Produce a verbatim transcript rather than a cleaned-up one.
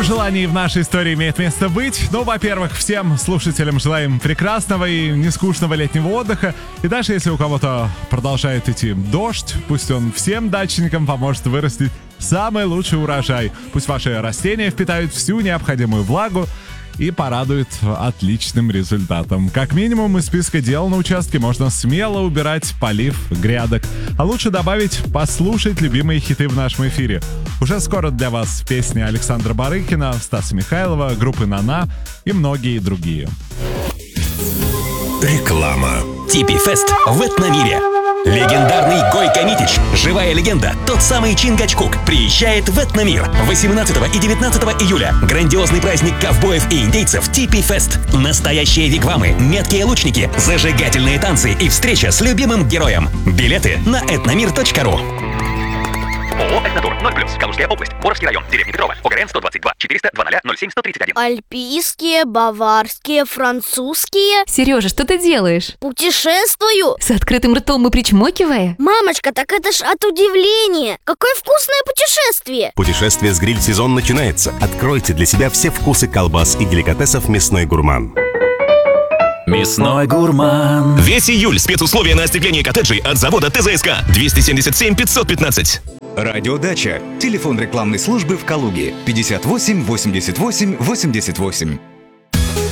пожеланий в нашей истории имеет место быть. Ну, во-первых, всем слушателям желаем прекрасного и нескучного летнего отдыха. И даже если у кого-то продолжает идти дождь, пусть он всем дачникам поможет вырастить самый лучший урожай. Пусть ваши растения впитают всю необходимую влагу и порадует отличным результатом. Как минимум, из списка дел на участке можно смело убирать полив грядок. А лучше добавить послушать любимые хиты в нашем эфире. Уже скоро для вас песни Александра Барыкина, Стаса Михайлова, группы «Нана» и многие другие. Реклама. Типи Фест в Этномире. Легендарный Гойко Митич, живая легенда, тот самый Чингачгук, приезжает в Этномир восемнадцатого и девятнадцатого июля. Грандиозный праздник ковбоев и индейцев Типи Фест. Настоящие вигвамы, меткие лучники, зажигательные танцы и встреча с любимым героем. Билеты на этномир точка ру. ООО «Этнотур», ноль плюс, Калужская область, Боровский район, деревня Петрова, ОГРН сто двадцать два четыреста двадцать ноль семь сто тридцать один. Альпийские, баварские, французские. Сережа, что ты делаешь? Путешествую. С открытым ртом и причмокивая? Мамочка, так это ж от удивления. Какое вкусное путешествие. Путешествие с гриль-сезон начинается. Откройте для себя все вкусы колбас и деликатесов «Мясной гурман». Мясной гурман. Весь июль спецусловия на остекление коттеджей от завода ТЗСК. двести семьдесят семь пятьсот пятнадцать. Радиодача. Телефон рекламной службы в Калуге. пятьдесят восемь восемьдесят восемь восемьдесят восемь.